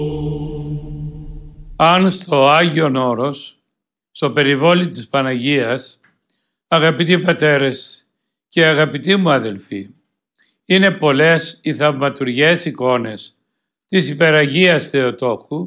Αν στο Άγιον Όρος, στο περιβόλι της Παναγίας, αγαπητοί πατέρες και αγαπητοί μου αδελφοί, είναι πολλές οι θαυματουργές εικόνες της Υπεραγίας Θεοτόκου,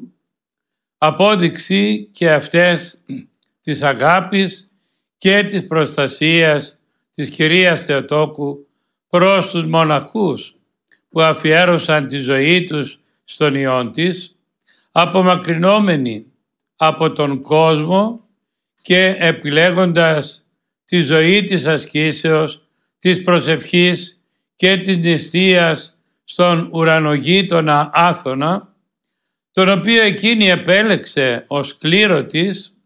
απόδειξη και αυτές της αγάπης και της προστασίας της Κυρίας Θεοτόκου προς τους μοναχούς που αφιέρωσαν τη ζωή τους στον Υιόν της, απομακρυνόμενοι από τον κόσμο και επιλέγοντας τη ζωή της ασκήσεως, της προσευχής και της νηστείας στον ουρανογείτονα Άθωνα, τον οποίο εκείνη επέλεξε ως κλήρο της.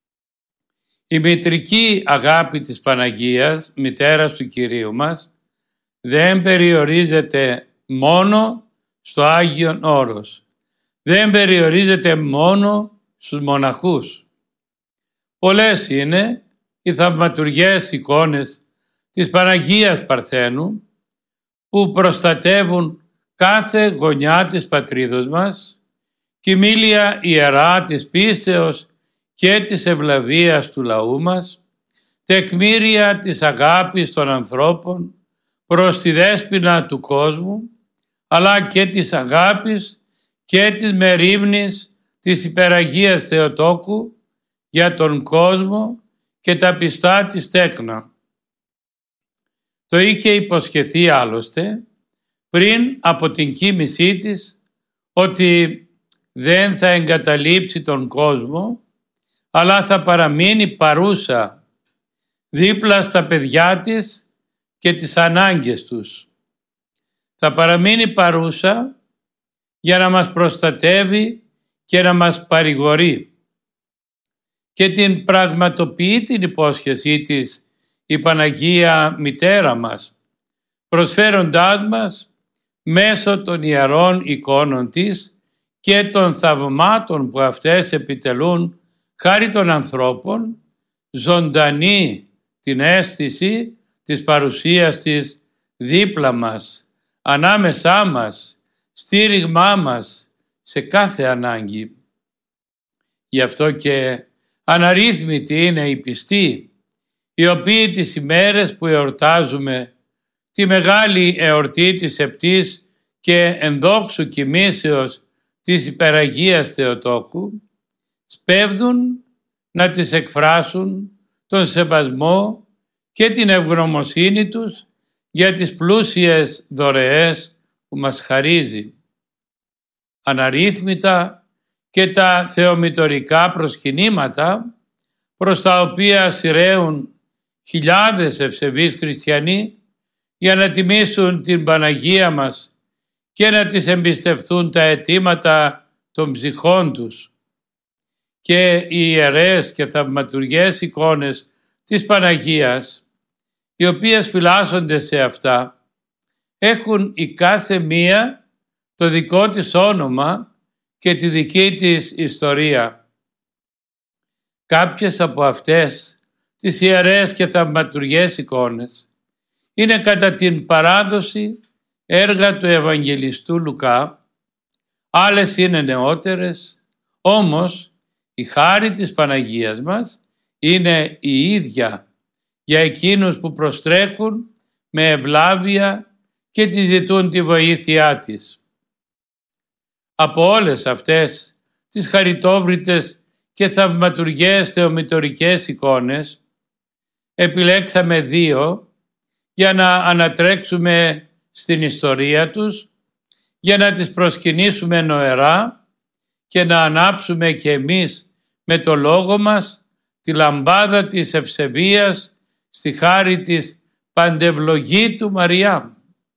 Η μητρική αγάπη της Παναγίας, μητέρας του Κυρίου μας, δεν περιορίζεται μόνο στο Άγιον Όρος, δεν περιορίζεται μόνο στους μοναχούς. Πολλές είναι οι θαυματουργές εικόνες της Παναγίας Παρθένου που προστατεύουν κάθε γωνιά της πατρίδος μας, κοιμήλια ιερά της πίστεως και της ευλαβίας του λαού μας, τεκμήρια της αγάπης των ανθρώπων προς τη δέσποινα του κόσμου, αλλά και της αγάπης και της μερίμνης της Υπεραγίας Θεοτόκου για τον κόσμο και τα πιστά της τέκνα. Το είχε υποσχεθεί άλλωστε πριν από την κοίμησή της ότι δεν θα εγκαταλείψει τον κόσμο, αλλά θα παραμείνει παρούσα δίπλα στα παιδιά της και τις ανάγκες τους. Θα παραμείνει παρούσα για να μας προστατεύει και να μας παρηγορεί. Και την πραγματοποιεί την υπόσχεσή της η Παναγία Μητέρα μας, προσφέροντάς μας μέσω των ιερών εικόνων της και των θαυμάτων που αυτές επιτελούν χάρη των ανθρώπων, ζωντανή την αίσθηση της παρουσίας της δίπλα μας, ανάμεσά μας, στήριγμά μας σε κάθε ανάγκη. Γι' αυτό και αναρρύθμιτοι είναι οι πιστοί, οι οποίοι τις ημέρες που εορτάζουμε τη μεγάλη εορτή της Επτής και ενδόξου κοιμήσεως της Υπεραγίας Θεοτόκου, σπέβδουν να τις εκφράσουν τον σεβασμό και την ευγνωμοσύνη τους για τις πλούσιες δωρεές που μας χαρίζει. Αναρρύθμιτα και τα θεομητορικά προσκυνήματα προς τα οποία σειραίουν χιλιάδες ευσεβείς χριστιανοί για να τιμήσουν την Παναγία μας και να τις εμπιστευτούν τα αιτήματα των ψυχών τους. Και οι ιερές και θαυματουργές εικόνες της Παναγίας, οι οποίες φυλάσσονται σε αυτά, έχουν η κάθε μία το δικό της όνομα και τη δική της ιστορία. Κάποιες από αυτές τις ιερές και θαυματουργές εικόνες είναι κατά την παράδοση έργα του Ευαγγελιστού Λουκά, άλλες είναι νεότερες, όμως η χάρη της Παναγίας μας είναι η ίδια για εκείνους που προστρέχουν με ευλάβεια και τη ζητούν τη βοήθειά της. Από όλες αυτές τις χαριτόβριτες και θαυματουργές θεομητορικές εικόνες επιλέξαμε δύο για να ανατρέξουμε στην ιστορία τους, για να τις προσκυνήσουμε νοερά και να ανάψουμε και εμείς με το λόγο μας τη λαμπάδα της ευσεβίας στη χάρη της παντευλογήτου Μαριά.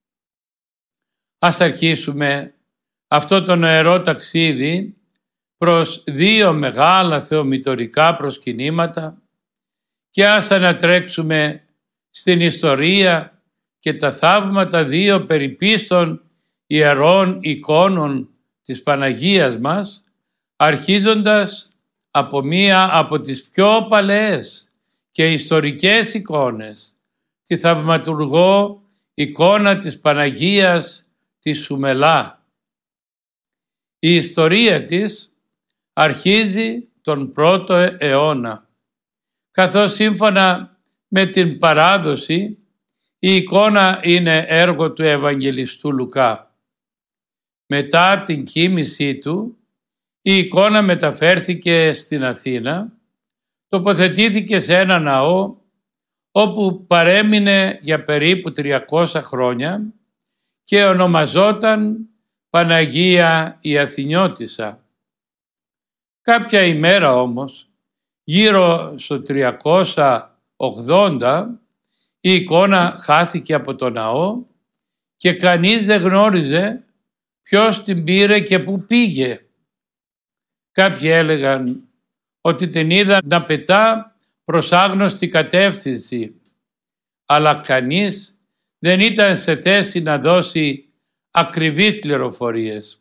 Ας αρχίσουμε αυτό το νοερό ταξίδι προς δύο μεγάλα θεομητορικά προσκυνήματα και ας ανατρέξουμε στην ιστορία και τα θαύματα δύο περιπίστων ιερών εικόνων της Παναγίας μας, αρχίζοντας από μία από τις πιο παλαιές και ιστορικές εικόνες, τη θαυματουργό εικόνα της Παναγίας τη Σουμελά. Η ιστορία της αρχίζει τον 1ο αιώνα, καθώς σύμφωνα με την παράδοση η εικόνα είναι έργο του Ευαγγελιστού Λουκά. Μετά την κοίμησή του, η εικόνα μεταφέρθηκε στην Αθήνα, τοποθετήθηκε σε ένα ναό όπου παρέμεινε για περίπου 300 χρόνια και ονομαζόταν Παναγία η Αθηνιώτισσα. Κάποια ημέρα όμως, γύρω στο 380, η εικόνα χάθηκε από το ναό και κανείς δεν γνώριζε ποιος την πήρε και πού πήγε. Κάποιοι έλεγαν ότι την είδαν να πετά προς άγνωστη κατεύθυνση, αλλά κανείς δεν ήταν σε θέση να δώσει ακριβείς πληροφορίες.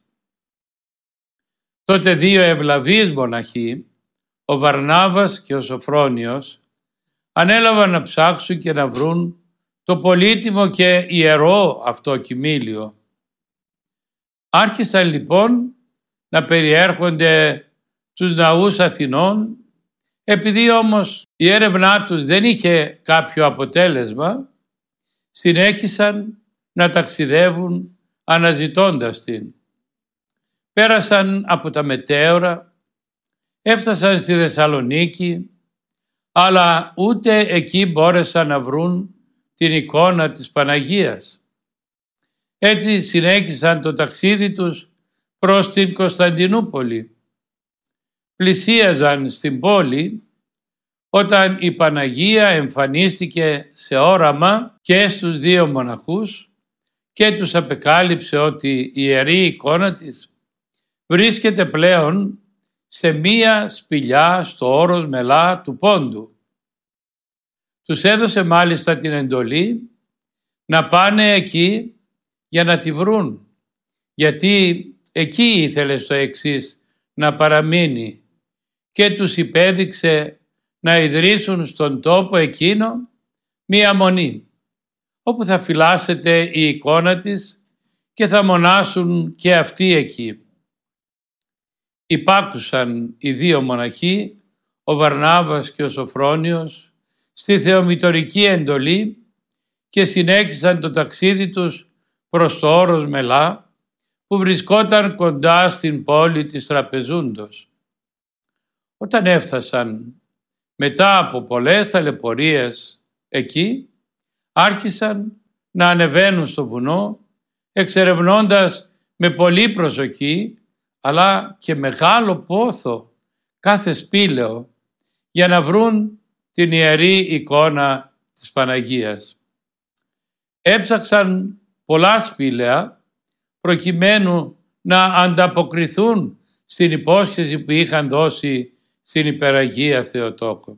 Τότε δύο ευλαβείς μοναχοί, ο Βαρνάβας και ο Σοφρόνιος, ανέλαβαν να ψάξουν και να βρουν το πολύτιμο και ιερό αυτό κοιμήλιο. Άρχισαν λοιπόν να περιέρχονται στους ναούς Αθηνών. Επειδή όμως η έρευνά τους δεν είχε κάποιο αποτέλεσμα, συνέχισαν να ταξιδεύουν αναζητώντας την. Πέρασαν από τα μετέωρα, έφτασαν στη Θεσσαλονίκη, αλλά ούτε εκεί μπόρεσαν να βρουν την εικόνα της Παναγίας. Έτσι συνέχισαν το ταξίδι τους προς την Κωνσταντινούπολη. Πλησίαζαν στην πόλη όταν η Παναγία εμφανίστηκε σε όραμα και στους δύο μοναχούς και τους απεκάλυψε ότι η ιερή εικόνα της βρίσκεται πλέον σε μία σπηλιά στο όρος Μελά του Πόντου. Τους έδωσε μάλιστα την εντολή να πάνε εκεί για να τη βρουν, γιατί εκεί ήθελε στο εξής να παραμείνει, και τους υπέδειξε να ιδρύσουν στον τόπο εκείνο μία μονή, όπου θα φυλάσσεται η εικόνα της και θα μονάσουν και αυτοί εκεί. Υπάκουσαν οι δύο μοναχοί, ο Βαρνάβας και ο Σοφρόνιος, στη θεομητορική εντολή και συνέχισαν το ταξίδι τους προς το όρος Μελά, που βρισκόταν κοντά στην πόλη της Τραπεζούντος. Όταν έφτασαν μετά από πολλές ταλαιπωρίες εκεί, άρχισαν να ανεβαίνουν στο βουνό, εξερευνώντας με πολλή προσοχή αλλά και μεγάλο πόθο κάθε σπήλαιο για να βρουν την ιερή εικόνα της Παναγίας. Έψαξαν πολλά σπήλαια προκειμένου να ανταποκριθούν στην υπόσχεση που είχαν δώσει στην Υπεραγία Θεοτόκο.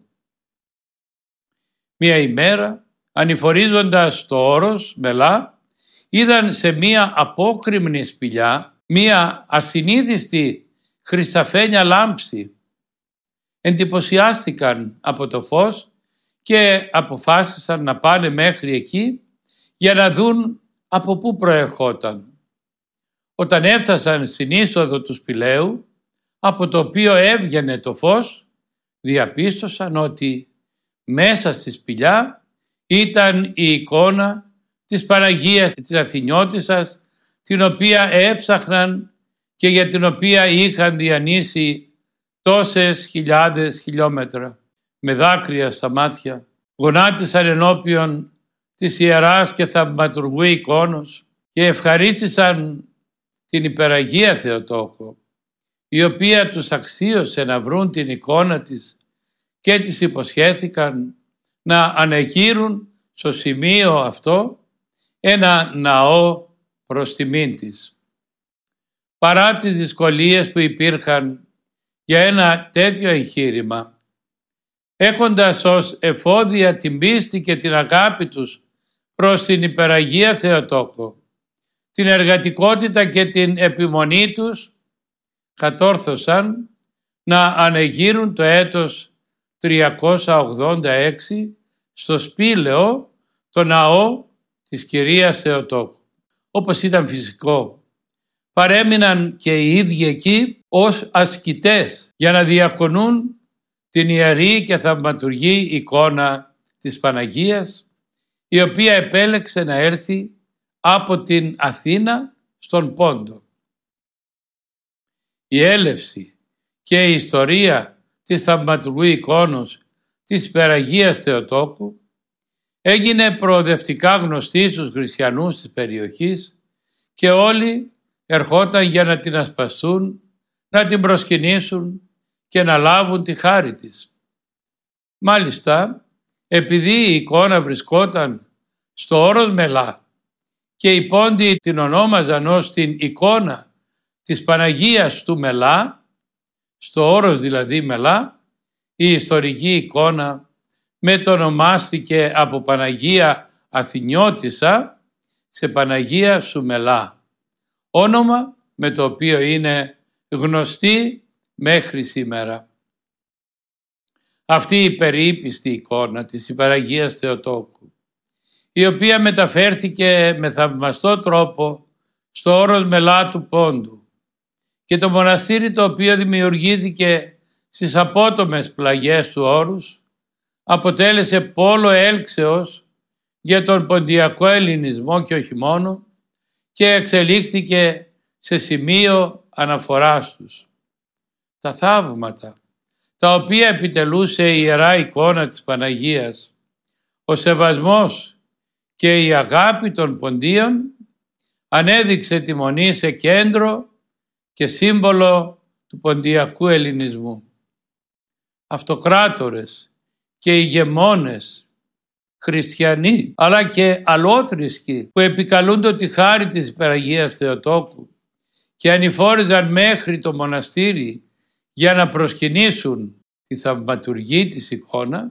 Μία ημέρα, ανηφορίζοντας το όρος Μελά, είδαν σε μία απόκρημνη σπηλιά μία ασυνήθιστη χρυσαφένια λάμψη. Εντυπωσιάστηκαν από το φως και αποφάσισαν να πάνε μέχρι εκεί για να δουν από πού προερχόταν. Όταν έφτασαν στην είσοδο του σπηλαίου, από το οποίο έβγαινε το φως, διαπίστωσαν ότι μέσα στη σπηλιά ήταν η εικόνα της Παναγίας της Αθηνιώτισσας, την οποία έψαχναν και για την οποία είχαν διανύσει τόσες χιλιάδες χιλιόμετρα. Με δάκρυα στα μάτια γονάτισαν ενώπιον της ιεράς και θαυματουργού εικόνος και ευχαρίστησαν την Υπεραγία Θεοτόκο, η οποία τους αξίωσε να βρουν την εικόνα της και της υποσχέθηκαν να ανεγείρουν στο σημείο αυτό ένα ναό προς τιμήν της. Παρά τις δυσκολίες που υπήρχαν για ένα τέτοιο εγχείρημα, έχοντας ως εφόδια την πίστη και την αγάπη τους προς την Υπεραγία Θεοτόκο, την εργατικότητα και την επιμονή τους, κατόρθωσαν να ανεγείρουν το έτος 386 στο σπήλαιο το ναό της Κυρίας Θεοτόκου. Όπως ήταν φυσικό, παρέμειναν και οι ίδιοι εκεί ως ασκητές για να διακονούν την ιερή και θαυματουργή εικόνα της Παναγίας, η οποία επέλεξε να έρθει από την Αθήνα στον Πόντο. Η έλευση και η ιστορία της θαυματουργού εικόνος της Υπεραγίας Θεοτόκου έγινε προοδευτικά γνωστή στους χριστιανούς της περιοχής και όλοι ερχόταν για να την ασπαστούν, να την προσκυνήσουν και να λάβουν τη χάρη της. Μάλιστα, επειδή η εικόνα βρισκόταν στο όρος Μελά και οι Πόντιοι την ονόμαζαν ως την εικόνα της Παναγίας του Μελά, στο όρος δηλαδή Μελά, η ιστορική εικόνα μετονομάστηκε από Παναγία Αθηνιώτισσα σε Παναγία Σουμελά, όνομα με το οποίο είναι γνωστή μέχρι σήμερα. Αυτή η περιήπιστη εικόνα της Υπεραγίας Θεοτόκου, η οποία μεταφέρθηκε με θαυμαστό τρόπο στο όρος Μελά του Πόντου και το μοναστήρι το οποίο δημιουργήθηκε στις απότομες πλαγιές του όρους, αποτέλεσε πόλο έλξεως για τον ποντιακό ελληνισμό και όχι μόνο, και εξελίχθηκε σε σημείο αναφοράς τους. Τα θαύματα τα οποία επιτελούσε η Ιερά Εικόνα της Παναγίας, ο σεβασμός και η αγάπη των Ποντίων ανέδειξε τη Μονή σε κέντρο και σύμβολο του ποντιακού ελληνισμού. Αυτοκράτορες και ηγεμόνες χριστιανοί αλλά και αλόθρησκοι που επικαλούνται τη χάρη της Υπεραγίας Θεοτόκου και ανηφόριζαν μέχρι το μοναστήρι για να προσκυνήσουν τη θαυματουργή της εικόνα,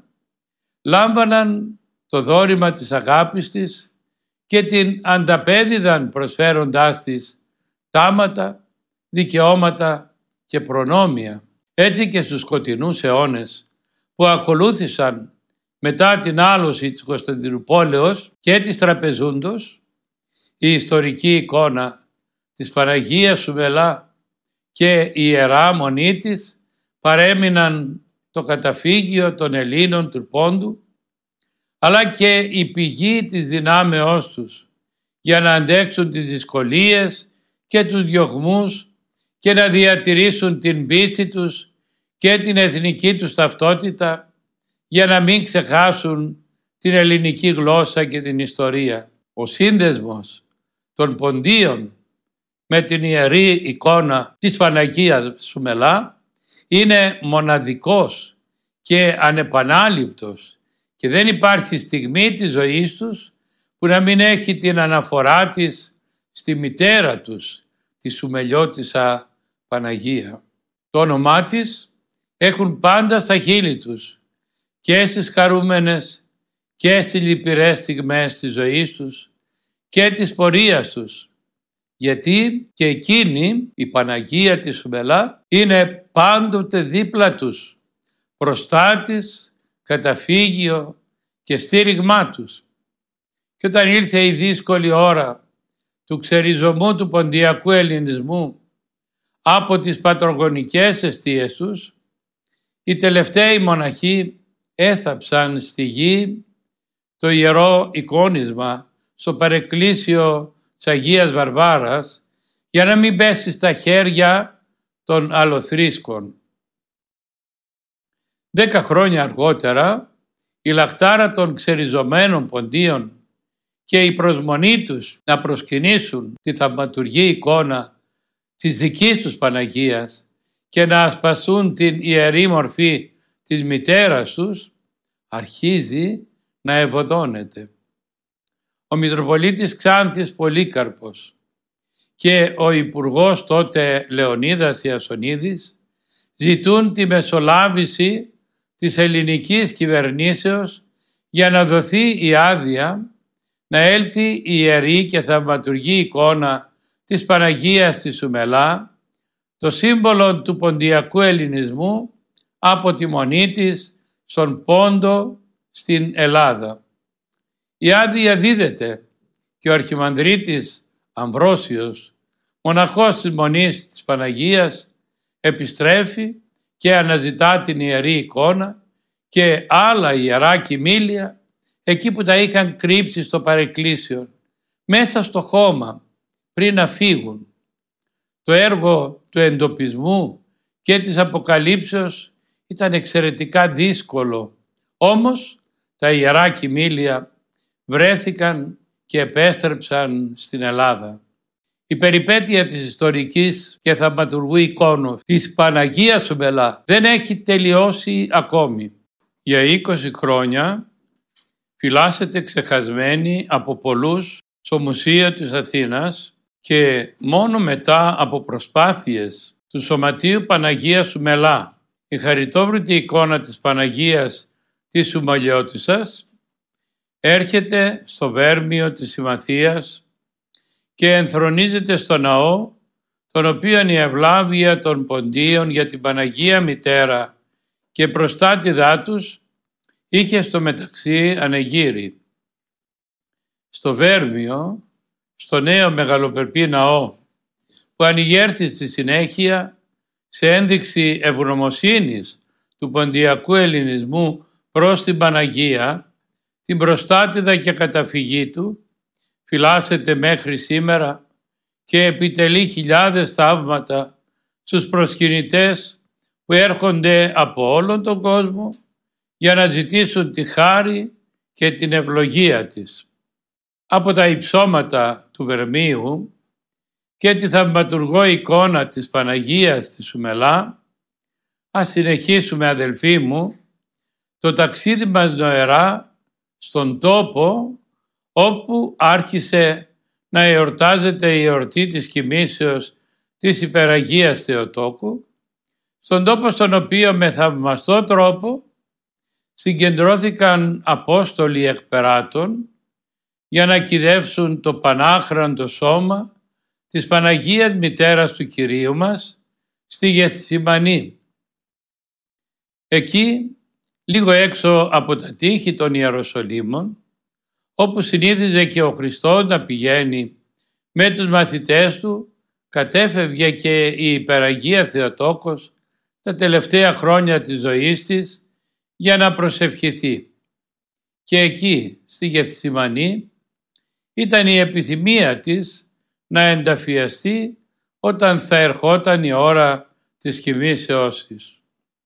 λάμβαναν το δώρημα της αγάπης της και την ανταπέδιδαν προσφέροντάς της τάματα, δικαιώματα και προνόμια. Έτσι και στους σκοτεινούς αιώνες που ακολούθησαν μετά την άλωση της Κωνσταντινουπόλεως και της Τραπεζούντος, η ιστορική εικόνα της Παναγίας Σουμελά και η Ιερά Μονή της παρέμειναν το καταφύγιο των Ελλήνων του Πόντου, αλλά και η πηγή της δυνάμεώς τους για να αντέξουν τις δυσκολίες και τους διωγμούς και να διατηρήσουν την πίστη τους και την εθνική τους ταυτότητα, για να μην ξεχάσουν την ελληνική γλώσσα και την ιστορία. Ο σύνδεσμος των Ποντίων με την ιερή εικόνα της Παναγίας Σουμελά είναι μοναδικός και ανεπανάληπτος και δεν υπάρχει στιγμή της ζωής τους που να μην έχει την αναφορά της στη μητέρα τους, τη Σουμελιώτισσα Παναγία. Το όνομά της έχουν πάντα στα χείλη τους και στις χαρούμενες και στις λυπηρές στιγμές της ζωής τους και της πορείας τους, γιατί και εκείνη η Παναγία της Σουμελά είναι πάντοτε δίπλα τους, προστάτης, καταφύγιο και στήριγμά τους. Και όταν ήρθε η δύσκολη ώρα του ξεριζωμού του ποντιακού ελληνισμού από τις πατρογονικές εστίες τους, οι τελευταίοι μοναχοί έθαψαν στη γη το ιερό εικόνισμα στο παρεκκλήσιο της Αγίας Βαρβάρας για να μην πέσει στα χέρια των αλοθρήσκων. 10 χρόνια αργότερα η λαχτάρα των ξεριζωμένων ποντίων και η προσμονή τους να προσκυνήσουν τη θαυματουργή εικόνα της δικής τους Παναγίας και να ασπαστούν την ιερή μορφή της μητέρας τους, αρχίζει να ευωδώνεται. Ο Μητροπολίτης Ξάνθης Πολύκαρπος και ο Υπουργός τότε Λεωνίδας Ιασονίδης ζητούν τη μεσολάβηση της ελληνικής κυβερνήσεως για να δοθεί η άδεια να έλθει η ιερή και θαυματουργή εικόνα της Παναγίας της Σουμελά, το σύμβολο του ποντιακού ελληνισμού, από τη Μονή της στον Πόντο στην Ελλάδα. Η άδεια δίδεται και ο Αρχιμανδρίτης Αμβρόσιος μοναχός της Μονής της Παναγίας επιστρέφει και αναζητά την ιερή εικόνα και άλλα ιερά κοιμήλια εκεί που τα είχαν κρύψει στο παρεκκλήσιο, μέσα στο χώμα πριν να φύγουν. Το έργο του εντοπισμού και της αποκαλύψεως ήταν εξαιρετικά δύσκολο, όμως τα ιερά κοιμήλια βρέθηκαν και επέστρεψαν στην Ελλάδα. Η περιπέτεια της ιστορικής και θαυματουργού εικόνος της Παναγίας Σουμελά δεν έχει τελειώσει ακόμη. Για 20 χρόνια φυλάσσεται ξεχασμένη από πολλούς στο Μουσείο της Αθήνας και μόνο μετά από προσπάθειες του Σωματείου Παναγίας Σουμελά η χαριτόβρητη εικόνα της Παναγίας της Σουμαλιώτισσας έρχεται στο Βέρμιο της Συμμαθίας και ενθρονίζεται στο ναό, τον οποίον η ευλάβεια των Ποντίων για την Παναγία Μητέρα και προστάτηδά τους είχε στο μεταξύ ανεγείρει. Στο Βέρμιο, στο νέο μεγαλοπερπή ναό, που ανοιγέρθη στη συνέχεια σε ένδειξη ευγνωμοσύνης του ποντιακού ελληνισμού προς την Παναγία, την προστάτηδα και καταφυγή του, φυλάσσεται μέχρι σήμερα και επιτελεί χιλιάδες θαύματα στους προσκυνητές που έρχονται από όλον τον κόσμο για να ζητήσουν τη χάρη και την ευλογία της. Από τα υψώματα του Βερμίου και τη θαυματουργό εικόνα της Παναγίας της Σουμελά, ας συνεχίσουμε, αδελφοί μου, το ταξίδι μας νοερά στον τόπο όπου άρχισε να εορτάζεται η εορτή της κοιμήσεως της Υπεραγίας Θεοτόκου, στον τόπο στον οποίο με θαυμαστό τρόπο συγκεντρώθηκαν Απόστολοι εκπεράτων για να κυδεύσουν το πανάχραντο σώμα της Παναγίας Μητέρας του Κυρίου μας στη Γεθσιμανή. Εκεί, λίγο έξω από τα τείχη των Ιεροσολύμων, όπου συνήθιζε και ο Χριστός να πηγαίνει με τους μαθητές του, κατέφευγε και η Υπεραγία Θεοτόκος τα τελευταία χρόνια της ζωής της για να προσευχηθεί. Και εκεί, στη Γεθσιμανή, ήταν η επιθυμία της να ενταφιαστεί όταν θα ερχόταν η ώρα της κοιμήσεώς της.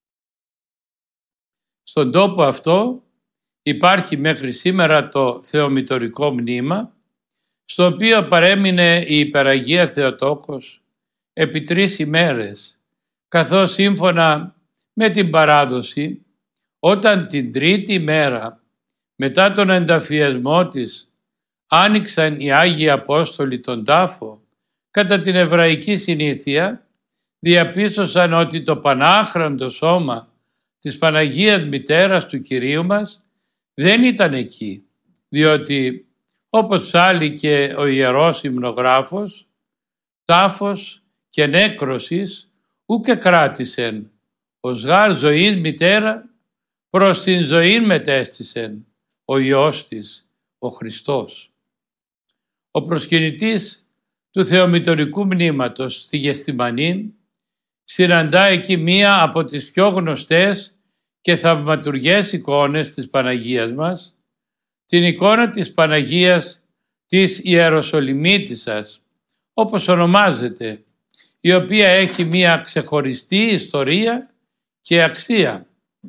Στον τόπο αυτό υπάρχει μέχρι σήμερα το θεομητορικό μνήμα, στο οποίο παρέμεινε η Υπεραγία Θεοτόκος επί 3 ημέρες, καθώς σύμφωνα με την παράδοση, όταν την 3η μέρα μετά τον ενταφιασμό της άνοιξαν οι Άγιοι Απόστολοι τον τάφο, κατά την εβραϊκή συνήθεια διαπίστωσαν ότι το πανάχραντο σώμα της Παναγίας Μητέρας του Κυρίου μας δεν ήταν εκεί, διότι όπως ψάλλει και ο Ιερός Υμνογράφος, τάφος και νέκρωσης ούκε κράτησεν, ως γάρ ζωής μητέρα προς την ζωή μετέστησεν ο Υιός της, ο Χριστός. Ο προσκυνητής του θεομητορικού μνήματος στη Γεθσιμανή συναντά εκεί μία από τις πιο γνωστές και θαυματουργές εικόνες της Παναγίας μας, την εικόνα της Παναγίας της Ιεροσολυμίτισσας, όπως ονομάζεται, η οποία έχει μία ξεχωριστή ιστορία και αξία.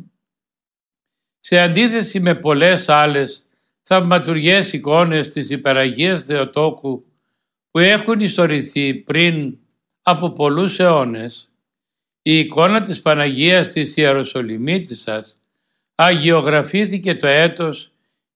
Σε αντίθεση με πολλές άλλες θαυματουργές εικόνες της Υπεραγίας Θεοτόκου που έχουν ιστορηθεί πριν από πολλούς αιώνες, η εικόνα της Παναγίας της Ιεροσολυμίτισσας αγιογραφήθηκε το έτος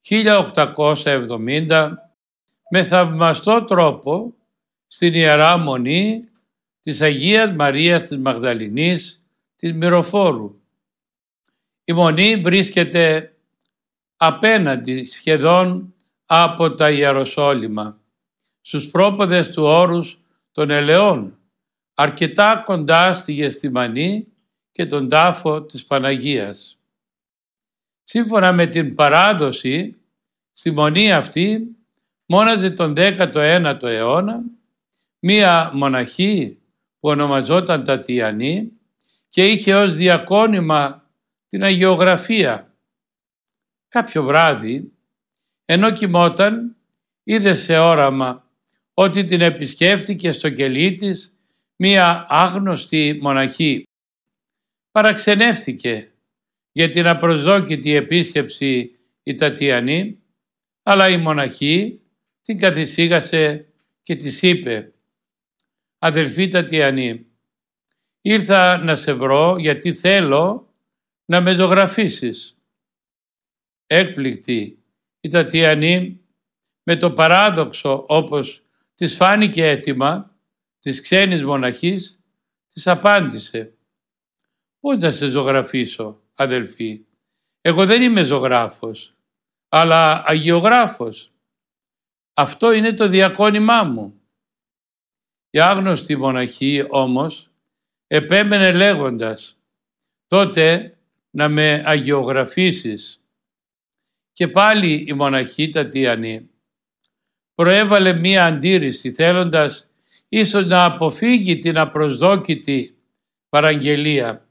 1870 με θαυμαστό τρόπο στην Ιερά Μονή της Αγίας Μαρίας της Μαγδαληνής της Μυροφόρου. Η Μονή βρίσκεται απέναντι σχεδόν από τα Ιεροσόλυμα, στους πρόποδες του όρους των Ελαιών, αρκετά κοντά στη Γεθσιμανή και τον τάφο της Παναγίας. Σύμφωνα με την παράδοση, στη Μονή αυτή μόναζε τον 19ο αιώνα μία μοναχή που ονομαζόταν Τατιανή και είχε ως διακόνημα την αγιογραφία. Κάποιο βράδυ, ενώ κοιμόταν, είδε σε όραμα ότι την επισκέφθηκε στο κελί της μία άγνωστη μοναχή. Παραξενεύθηκε για την απροσδόκητη επίσκεψη η Τατιανή, αλλά η μοναχή την καθησύχασε και της είπε: «Αδελφή Τατιανή, ήρθα να σε βρω γιατί θέλω να με ζωγραφίσεις». Έκπληκτη η Τατιανή με το παράδοξο, όπως της φάνηκε έτοιμα, της ξένης μοναχής, της απάντησε: «Πώς να σε ζωγραφίσω, αδελφή? Εγώ δεν είμαι ζωγράφος, αλλά αγιογράφος. Αυτό είναι το διακόνημά μου». Η άγνωστη μοναχή όμως επέμενε λέγοντας: «Τότε να με αγιογραφίσεις». Και πάλι η μοναχή Τατιανή προέβαλε μία αντίρρηση, θέλοντας ίσως να αποφύγει την απροσδόκητη παραγγελία.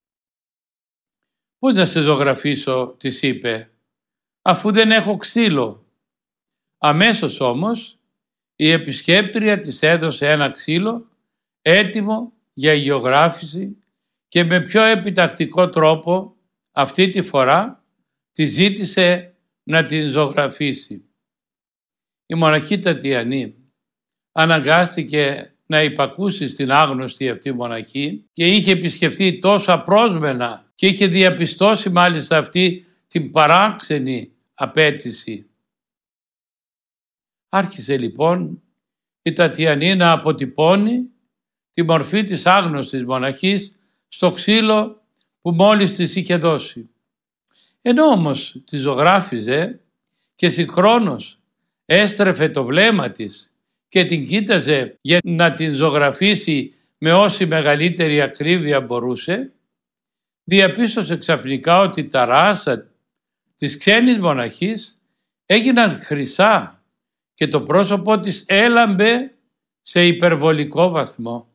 «Πώς να σε ζωγραφίσω», της είπε, «αφού δεν έχω ξύλο». Αμέσως όμως η επισκέπτρια της έδωσε ένα ξύλο έτοιμο για αγιογράφηση και με πιο επιτακτικό τρόπο αυτή τη φορά τη ζήτησε να την ζωγραφίσει. Η μοναχή Τατιανή αναγκάστηκε να υπακούσει στην άγνωστη αυτή μοναχή και είχε επισκεφθεί τόσο απρόσμενα και είχε διαπιστώσει μάλιστα αυτή την παράξενη απέτηση. Άρχισε λοιπόν η Τατιανή να αποτυπώνει τη μορφή της άγνωστης μοναχής στο ξύλο που μόλις της είχε δώσει. Ενώ όμως τη ζωγράφιζε και συγχρόνως έστρεφε το βλέμμα της και την κοίταζε για να την ζωγραφίσει με όση μεγαλύτερη ακρίβεια μπορούσε, διαπίστωσε ξαφνικά ότι τα ράσα της ξένης μοναχής έγιναν χρυσά και το πρόσωπό της έλαμπε σε υπερβολικό βαθμό.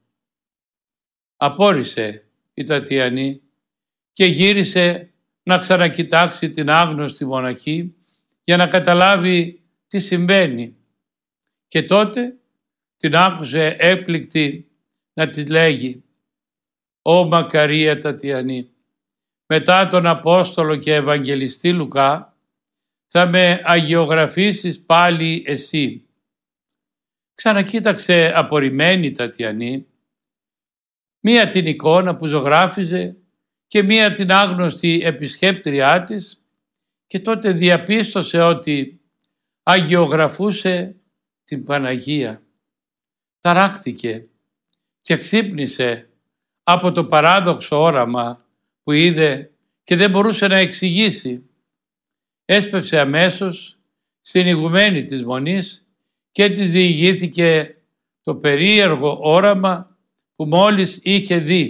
Απόρρισε η Τατιανή και γύρισε να ξανακοιτάξει την άγνωστη μοναχή για να καταλάβει τι συμβαίνει. Και τότε την άκουσε έπληκτη να της λέγει: «Ω μακαρία Τατιανή, μετά τον Απόστολο και Ευαγγελιστή Λουκά θα με αγιογραφήσεις πάλι εσύ». Ξανακοίταξε απορριμμένη η Τατιανή, μία την εικόνα που ζωγράφιζε και μία την άγνωστη επισκέπτριά της, και τότε διαπίστωσε ότι αγιογραφούσε την Παναγία. Ταράχθηκε και ξύπνησε από το παράδοξο όραμα που είδε και δεν μπορούσε να εξηγήσει. Έσπευσε αμέσως στην ηγουμένη της Μονής και της διηγήθηκε το περίεργο όραμα που μόλις είχε δει.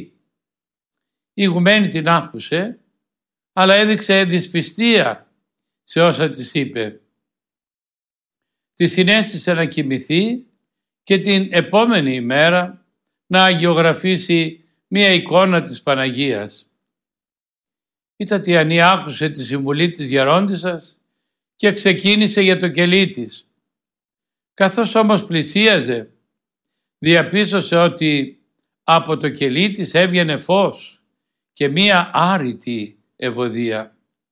Η ηγουμένη την άκουσε, αλλά έδειξε δυσπιστία σε όσα της είπε. Τη συνέστησε να κοιμηθεί και την επόμενη ημέρα να αγιογραφήσει μία εικόνα της Παναγίας. Η Τατιανή άκουσε τη συμβουλή της γερόντισσας και ξεκίνησε για το κελί της. Καθώς όμως πλησίαζε, διαπίστωσε ότι από το κελί της έβγαινε φως και μία άρρητη ευωδία.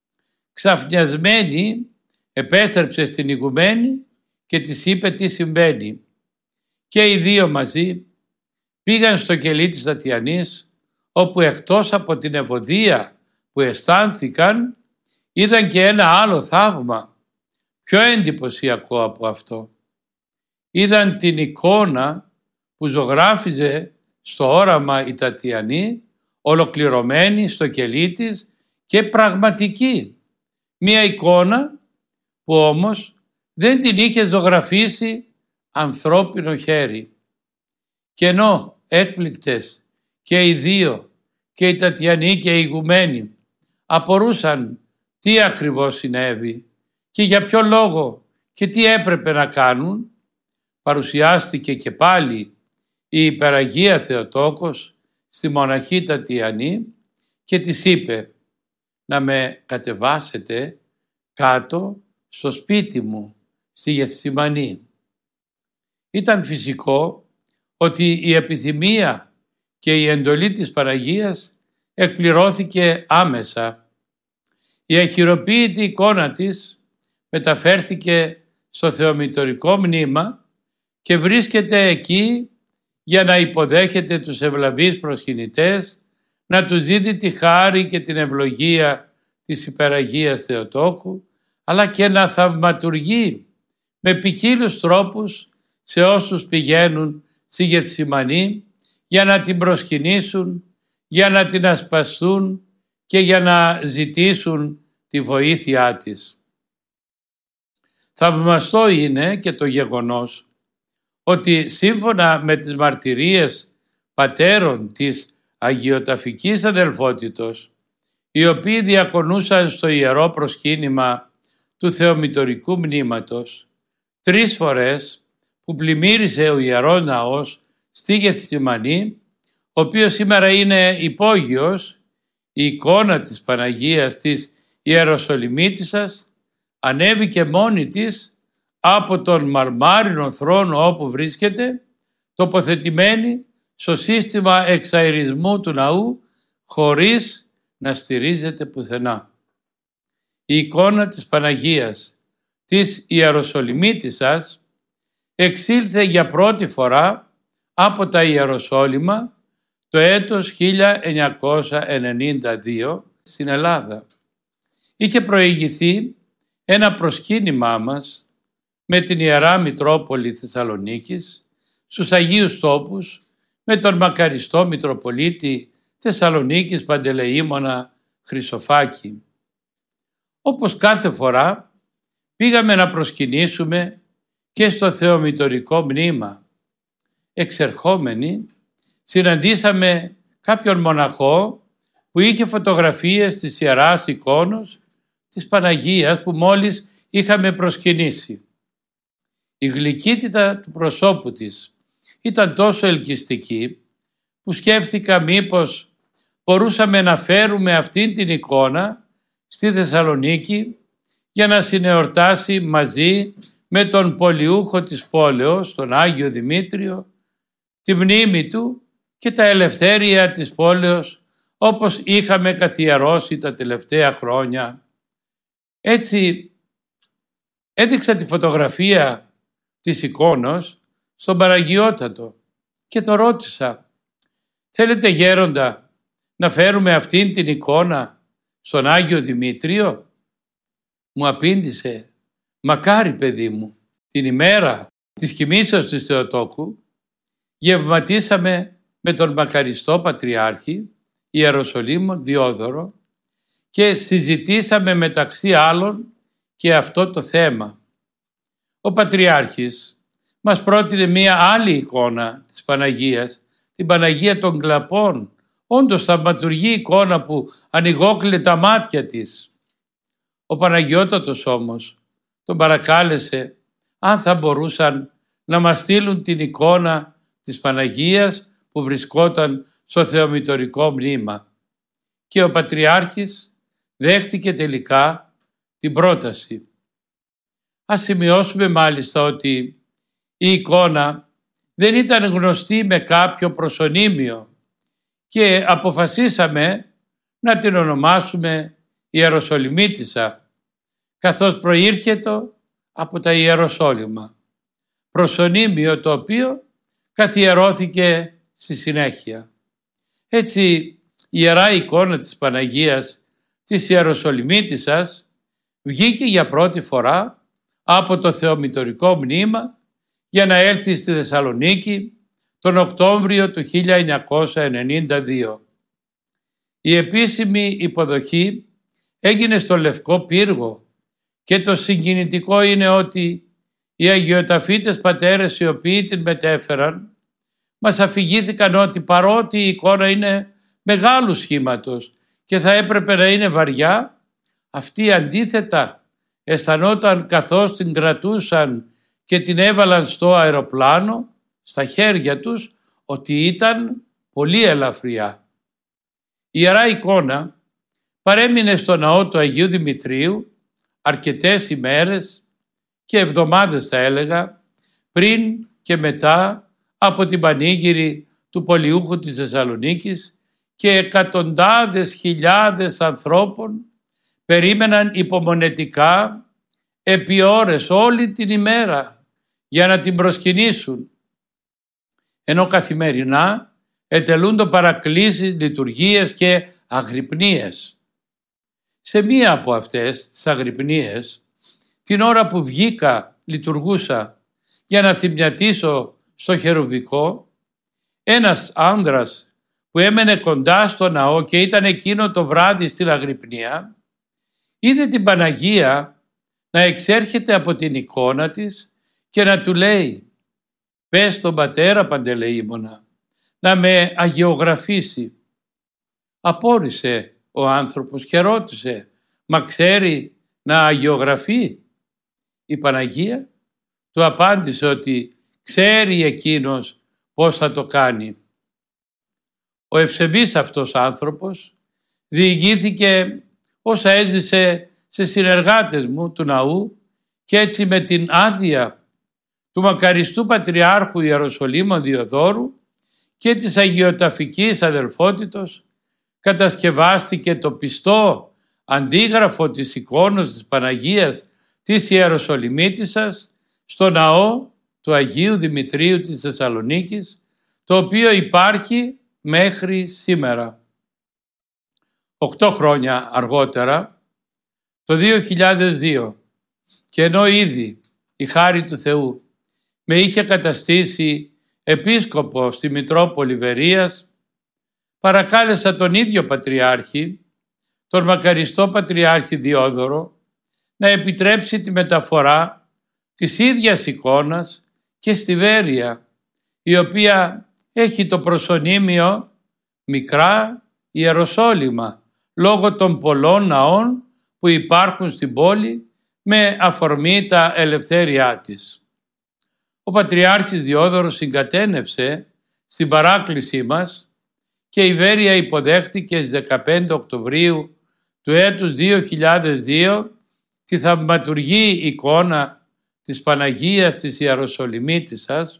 Ξαφνιασμένη επέστρεψε στην ηγουμένη και της είπε τι συμβαίνει. Και οι δύο μαζί πήγαν στο κελί της Τατιανής, όπου εκτός από την ευωδία που αισθάνθηκαν, είδαν και ένα άλλο θαύμα, πιο εντυπωσιακό από αυτό. Είδαν την εικόνα που ζωγράφιζε στο όραμα η Τατιανή, ολοκληρωμένη στο κελί της και πραγματική. Μία εικόνα που όμως δεν την είχε ζωγραφίσει ανθρώπινο χέρι. Και ενώ έκπληκτες και οι δύο, και η Τατιανή και η ηγουμένη, απορούσαν τι ακριβώς συνέβη και για ποιο λόγο και τι έπρεπε να κάνουν, παρουσιάστηκε και πάλι η Υπεραγία Θεοτόκος στη μοναχή Τατιανή και της είπε να με κατεβάσετε κάτω στο σπίτι μου στη Γεθσιμανή. Ήταν φυσικό ότι η επιθυμία και η εντολή της Παναγίας εκπληρώθηκε άμεσα. Η αχυροποίητη εικόνα της μεταφέρθηκε στο θεομητορικό μνήμα και βρίσκεται εκεί για να υποδέχεται τους ευλαβείς προσκυνητές, να τους δίδει τη χάρη και την ευλογία της Υπεραγίας Θεοτόκου, αλλά και να θαυματουργεί με ποικίλους τρόπους σε όσους πηγαίνουν στη Γεθσιμανή για να την προσκυνήσουν, για να την ασπαστούν και για να ζητήσουν τη βοήθειά της. Θαυμαστό είναι και το γεγονός ότι σύμφωνα με τις μαρτυρίες πατέρων της αγιοταφικής αδελφότητος, οι οποίοι διακονούσαν στο ιερό προσκύνημα του θεομητορικού μνήματος, 3 φορές που πλημμύρισε ο Ιερός Ναός στη Γεθσιμανή, ο οποίος σήμερα είναι υπόγειος, η εικόνα της Παναγίας της Ιεροσολυμίτισσας ανέβηκε μόνη της από τον μαρμάρινο θρόνο όπου βρίσκεται, τοποθετημένη στο σύστημα εξαειρισμού του ναού, χωρίς να στηρίζεται πουθενά. Η εικόνα της Παναγίας της Ιεροσολυμίτισσας εξήλθε για πρώτη φορά από τα Ιεροσόλυμα το έτος 1992 στην Ελλάδα. Είχε προηγηθεί ένα προσκύνημά μας με την Ιερά Μητρόπολη Θεσσαλονίκης στους Αγίους Τόπους με τον μακαριστό Μητροπολίτη Θεσσαλονίκης Παντελεήμονα Χρυσοφάκη. Όπως κάθε φορά πήγαμε να προσκυνήσουμε και στο θεομητορικό μνήμα. Εξερχόμενοι συναντήσαμε κάποιον μοναχό που είχε φωτογραφίες της Ιεράς Εικόνος της Παναγίας που μόλις είχαμε προσκυνήσει. Η γλυκύτητα του προσώπου της ήταν τόσο ελκυστική που σκέφτηκα μήπως μπορούσαμε να φέρουμε αυτήν την εικόνα στη Θεσσαλονίκη για να συνεορτάσει μαζί με τον πολιούχο της πόλεως, τον Άγιο Δημήτριο, τη μνήμη του και τα ελευθέρια της πόλεως όπως είχαμε καθιερώσει τα τελευταία χρόνια. Έτσι έδειξα τη φωτογραφία της εικόνος στον Παναγιώτατο και το ρώτησα, θέλετε γέροντα να φέρουμε αυτήν την εικόνα στον Άγιο Δημήτριο? Μου απήντησε, μακάρι παιδί μου. Την ημέρα της κοιμήσεως της Θεοτόκου γευματίσαμε με τον μακαριστό Πατριάρχη Ιεροσολύμων Διόδωρο και συζητήσαμε μεταξύ άλλων και αυτό το θέμα. Ο Πατριάρχης μας πρότεινε μία άλλη εικόνα της Παναγίας, την Παναγία των Κλαπών, όντως θαυματουργή εικόνα που ανοιγόκλεινε τα μάτια της. Ο Παναγιώτατος όμως τον παρακάλεσε αν θα μπορούσαν να μας στείλουν την εικόνα της Παναγίας που βρισκόταν στο θεομητορικό μνήμα. Και ο Πατριάρχης δέχθηκε τελικά την πρόταση. Ας σημειώσουμε μάλιστα ότι η εικόνα δεν ήταν γνωστή με κάποιο προσωνύμιο και αποφασίσαμε να την ονομάσουμε Ιεροσολυμίτισσα, καθώς προήρχεται από τα Ιεροσόλυμα, προσωνύμιο το οποίο καθιερώθηκε στη συνέχεια. Έτσι η Ιερά Εικόνα της Παναγίας της Ιεροσολυμίτισσας βγήκε για πρώτη φορά από το θεομητορικό μνήμα για να έλθει στη Θεσσαλονίκη τον Οκτώβριο του 1992. Η επίσημη υποδοχή έγινε στο Λευκό Πύργο και το συγκινητικό είναι ότι οι αγιοταφίτες πατέρες οι οποίοι την μετέφεραν μας αφηγήθηκαν ότι παρότι η εικόνα είναι μεγάλου σχήματος και θα έπρεπε να είναι βαριά, αυτοί αντίθετα αισθανόταν καθώς την κρατούσαν και την έβαλαν στο αεροπλάνο, στα χέρια τους, ότι ήταν πολύ ελαφριά. Η Ιερά Εικόνα παρέμεινε στο ναό του Αγίου Δημητρίου αρκετές ημέρες και εβδομάδες θα έλεγα, πριν και μετά από την πανήγυρη του Πολιούχου της Θεσσαλονίκης, και εκατοντάδες χιλιάδες ανθρώπων περίμεναν υπομονετικά επί ώρες όλη την ημέρα για να την προσκυνήσουν, ενώ καθημερινά ετελούνται παρακλήσεις, λειτουργίες και αγρυπνίες. Σε μία από αυτές τις αγρυπνίες, την ώρα που βγήκα λειτουργούσα για να θυμιατίσω στο χερουβικό, ένας άνδρας που έμενε κοντά στο ναό και ήταν εκείνο το βράδυ στην αγρυπνία, είδε την Παναγία να εξέρχεται από την εικόνα της και να του λέει: «Πες στον πατέρα Παντελεήμονα να με αγιογραφήσει». Απόρρισε ο άνθρωπος και ρώτησε: «Μα ξέρει να αγιογραφεί?» Η Παναγία του απάντησε ότι ξέρει εκείνος πώς θα το κάνει. Ο ευσεβής αυτός άνθρωπος διηγήθηκε όσα έζησε σε συνεργάτες μου του ναού και έτσι με την άδεια του μακαριστού Πατριάρχου Ιεροσολύμων Διοδόρου και της Αγιοταφικής Αδελφότητος κατασκευάστηκε το πιστό αντίγραφο της εικόνος της Παναγίας της Ιεροσολυμίτισσας στο ναό του Αγίου Δημητρίου της Θεσσαλονίκης, το οποίο υπάρχει μέχρι σήμερα. 8 χρόνια αργότερα, το 2002, και ενώ ήδη η χάρη του Θεού με είχε καταστήσει επίσκοπο στη Μητρόπολη Βερίας, παρακάλεσα τον ίδιο Πατριάρχη, τον μακαριστό Πατριάρχη Διόδωρο, να επιτρέψει τη μεταφορά της ίδιας εικόνας και στη Βέρεια, η οποία έχει το προσωνύμιο Μικρά Ιεροσόλυμα, λόγω των πολλών ναών που υπάρχουν στην πόλη με αφορμή τα ελευθέριά της. Ο Πατριάρχης Διόδωρος συγκατένευσε στην παράκλησή μας και η Βέρεια υποδέχθηκε στις 15 Οκτωβρίου του έτους 2002 τη θαυματουργή εικόνα της Παναγίας της Ιεροσολυμίτισσας.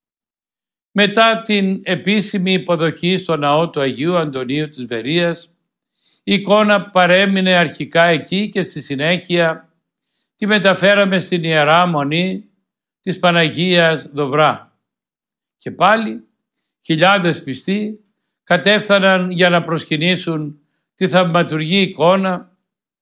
Μετά την επίσημη υποδοχή στο ναό του Αγίου Αντωνίου της Βερίας, η εικόνα παρέμεινε αρχικά εκεί και στη συνέχεια τη μεταφέραμε στην Ιερά Μονή της Παναγίας Δοβρά. Και πάλι χιλιάδες πιστοί κατέφθαναν για να προσκυνήσουν τη θαυματουργή εικόνα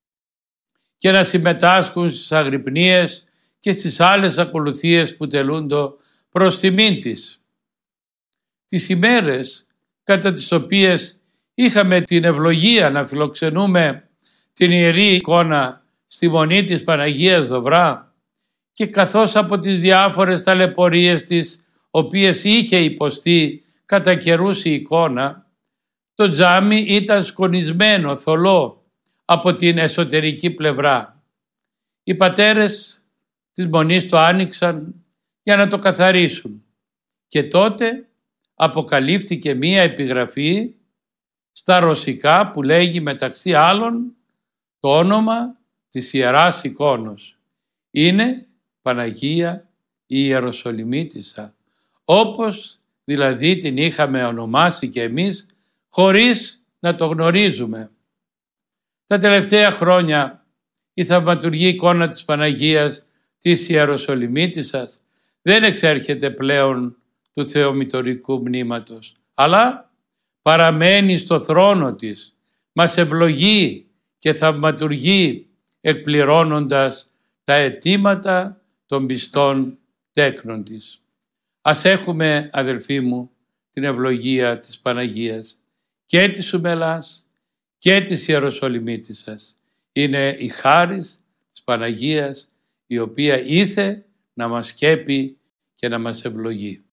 και να συμμετάσχουν στις αγρυπνίες και στις άλλες ακολουθίες που τελούνται προς τιμήν της. Τις ημέρες κατά τις οποίες είχαμε την ευλογία να φιλοξενούμε την Ιερή Εικόνα στη Μονή της Παναγίας Δοβρά, και καθώς από τις διάφορες ταλαιπωρίες της οποίες είχε υποστεί κατά καιρούς η εικόνα, το τζάμι ήταν σκονισμένο θολό από την εσωτερική πλευρά. Οι πατέρες της Μονής το άνοιξαν για να το καθαρίσουν και τότε αποκαλύφθηκε μία επιγραφή στα ρωσικά που λέγει μεταξύ άλλων το όνομα της Ιεράς Εικόνος. Είναι Παναγία η Ιεροσολυμίτισσα, όπως δηλαδή την είχαμε ονομάσει και εμείς χωρίς να το γνωρίζουμε. Τα τελευταία χρόνια η θαυματουργή εικόνα της Παναγίας της Ιεροσολυμίτισσας δεν εξέρχεται πλέον του θεομητορικού μνήματος, αλλά παραμένει στο θρόνο της, μας ευλογεί και θαυματουργεί εκπληρώνοντας τα αιτήματα των πιστών τέκνων της. Ας έχουμε, αδελφοί μου, την ευλογία της Παναγίας και της Ουμελάς και της Ιεροσολυμίτισσας. Είναι η χάρις της Παναγίας η οποία ήθε να μας σκέπει και να μας ευλογεί.